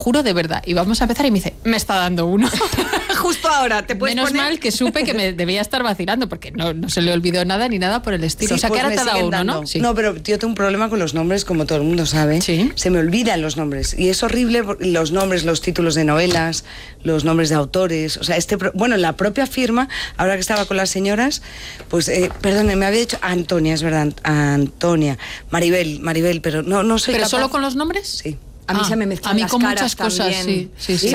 juro de verdad. Y vamos a empezar y me dice, me está dando uno. Justo ahora, te puedes Menos poner... mal que supe que me debía estar vacilando, porque no se le olvidó nada ni nada por el estilo. Sí, o sea, pues que ahora me te ha dado siguen uno, dando. ¿no? Sí. No, pero yo tengo un problema con los nombres, como todo el mundo sabe. Sí. Se me olvidan los nombres. Y es horrible los nombres, los títulos de novelas, los nombres de autores. O sea, bueno, la propia firma, ahora que estaba con las señoras, pues, perdón, me había dicho Antonia, es verdad, Antonia, Maribel, pero no soy ¿Pero capaz. solo con los nombres? Sí. A mí se me mezclan a mí las con caras muchas cosas, también. sí. O sea,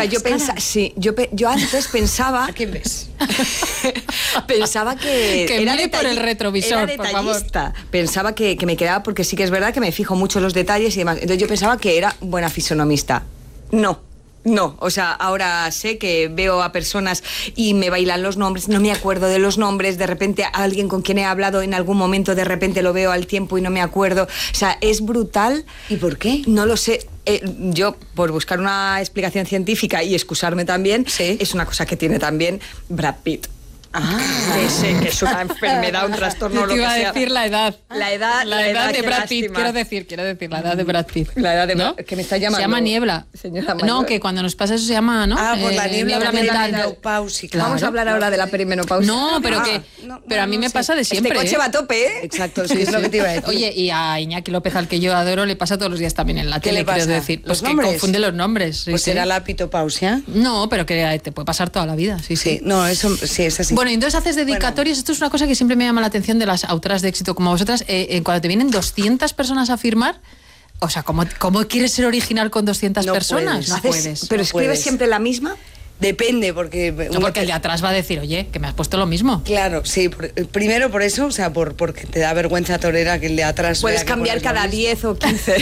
yo pensaba... ¿A quién ves? Pensaba que Que era mire por el retrovisor, era por favor. detallista. Pensaba que me quedaba, porque sí que es verdad que me fijo mucho en los detalles y demás. Entonces yo pensaba que era buena fisonomista. No, o sea, ahora sé que veo a personas y me bailan los nombres, no me acuerdo de los nombres, de repente a alguien con quien he hablado en algún momento, de repente lo veo al tiempo y no me acuerdo. O sea, es brutal. ¿Y por qué? No lo sé. Yo, por buscar una explicación científica y excusarme también, Sí. es una cosa que tiene también Brad Pitt. Ah. Que sé que es una enfermedad, un trastorno, Yo lo te iba que a sea. decir la edad. La edad de qué Brad Pitt, lástima. quiero decir la edad de Brad Pitt. La edad de ¿no? que me está llamando. Se llama niebla. Señora no, mayor. que cuando nos pasa eso se llama, ¿no? Por la niebla mental. menopausia, Claro. Vamos a hablar ahora de la perimenopausia. No, pero pero a mí me pasa de siempre. Este coche ¿eh? va a tope, ¿eh? Exacto, sí, es lo que te iba a decir. Oye, y a Iñaki López, al que yo adoro, le pasa todos los días también en la ¿Qué tele, le pasa? quiero decir. ¿Los Pues que nombres? confunde los nombres. Sí, Pues sí. será la pitopausia. No, pero que te puede pasar toda la vida, sí. Sí, no, eso sí es así. Bueno, y entonces haces dedicatorios. Esto es una cosa que siempre me llama la atención de las autoras de éxito como vosotras. Cuando te vienen 200 personas a firmar, o sea, ¿cómo quieres ser original con 200 No personas? puedes. No puedes. ¿Pero No escribes puedes. siempre la misma? Depende, porque... No, porque el de atrás va a decir, oye, que me has puesto lo mismo. Claro, sí. Primero por eso, o sea, porque te da vergüenza torera que el de atrás... Puedes vea que cambiar pones lo cada mismo. 10 o 15.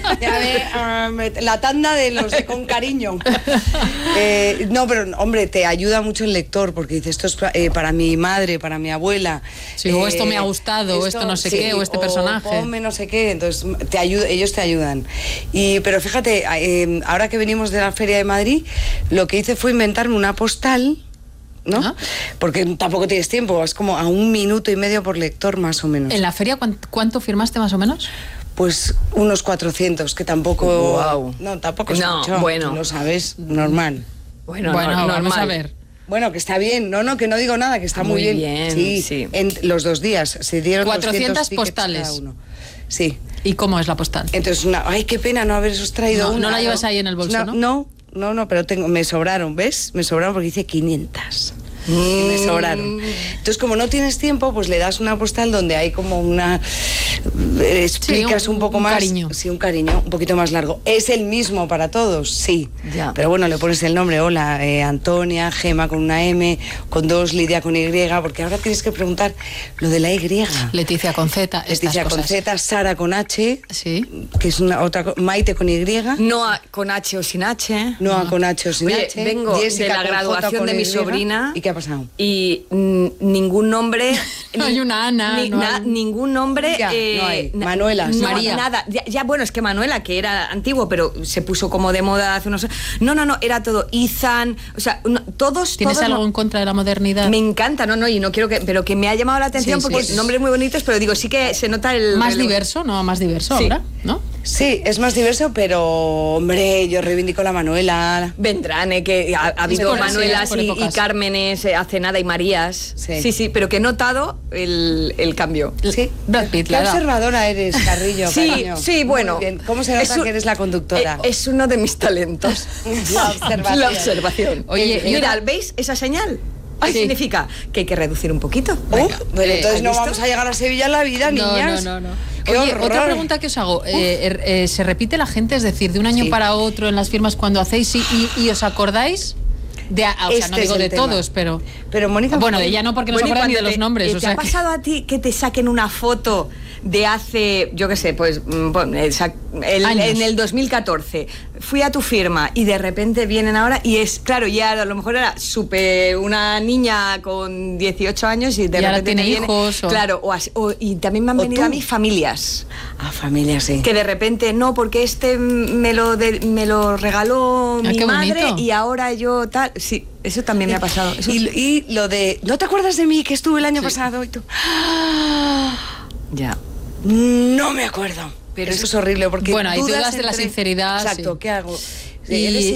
La tanda de los de con cariño. No, pero hombre, te ayuda mucho el lector, porque dices, esto es para mi madre, para mi abuela. Sí, o esto me ha gustado, o esto no sé qué, o este personaje. Ponme no sé qué, entonces ellos te ayudan. Pero fíjate, ahora que venimos de la Feria de Madrid, lo que hice fue inventarme una postal, ¿no? Ah. Porque tampoco tienes tiempo, es como a 1 minuto y medio por lector más o menos. ¿En la feria cuánto firmaste más o menos? Pues unos 400, que tampoco... Guau. No, tampoco es No, mucho, bueno. tú lo sabes, normal. Bueno, vamos normal. a ver. Bueno, que está bien, que no digo nada, que está muy Muy bien. bien, Sí, sí. en los 2 días se dieron 400 200 tickets postales. cada uno. Sí. ¿Y cómo es la postal? Entonces, ay, qué pena no haberos traído No, una. no la llevas ahí en el bolso, ¿no? No, pero me sobraron, ¿ves? Me sobraron porque hice 500. Y me sobraron. Entonces, como no tienes tiempo, pues le das una postal donde hay como una... explicas Sí, un poco un más... cariño. Sí, un cariño, un poquito más largo. ¿Es el mismo para todos? Sí. Ya. Pero bueno, le pones el nombre, hola, Antonia, Gema con una M, con 2, Lidia con Y, porque ahora tienes que preguntar lo de la Y. Leticia con Z, estas Leticia con cosas. Z, Sara con H, Sí. que es Maite con Y, Noa con H o sin H. Noa con H o sin Oye, H, vengo Jessica de la con J graduación con de mi Y. sobrina. ¿Y qué ha pasado? Y ningún nombre... No hay una Ana, no hay- ningún nombre... Ya, no hay. Manuela, no, María. nada. Ya, bueno, es que Manuela, que era antiguo, pero se puso como de moda hace unos... No, era todo Ethan, o sea, todos... ¿Tienes todos algo en contra de la modernidad? Me encanta, y no quiero que... Pero que me ha llamado la atención Sí, porque sí. nombres muy bonitos, pero digo, sí que se nota el... Más diverso, ¿no? Más diverso Sí. ahora, ¿no? Sí, es más diverso, pero hombre, yo reivindico la Manuela. Vendrán, que ha habido por- Manuelas sí, por y épocas. Cármenes hace nada y Marías. Sí. Sí, pero que he notado el cambio. Sí. Brad Pitt, Qué la edad. observadora eres, Carrillo, cariño. Sí, bueno. Muy bien. ¿Cómo se nota Es que eres la conductora? Es uno de mis talentos. La observación. La observación. Oye, Mira, ¿veis esa señal? ¿Qué Sí. significa? Que hay que reducir un poquito. Bueno, entonces ¿has no visto? vamos a llegar a Sevilla en la vida, niñas. No. Qué Oye, horror. otra pregunta que os hago. ¿Se repite la gente, es decir, de un año Sí. para otro en las firmas cuando hacéis y os acordáis? O sea, no Este digo es de el tema. todos, pero... Pero Mónica... Bueno, de ella no, porque no se Bueno, y acuerdan ni de cuando los nombres. ¿Te O sea, ha pasado a ti que te saquen una foto de hace, yo qué sé, pues Años. en el 2014? Fui a tu firma y de repente vienen ahora y es, claro, ya a lo mejor era una niña con 18 años y de Y ahora repente tiene te viene- hijos, o- Claro, y también me han O venido tú. a mí familias. Ah, familia, sí. Que de repente, no, porque este me lo regaló Ah, mi qué madre bonito. y ahora yo tal. Sí, eso también me ha pasado. Eso Y lo de... ¿No te acuerdas de mí que estuve el año pasado? Y tú... ya. No me acuerdo. Pero eso es horrible porque Bueno, hay dudas de la sinceridad, Exacto, sí. ¿qué hago? Eres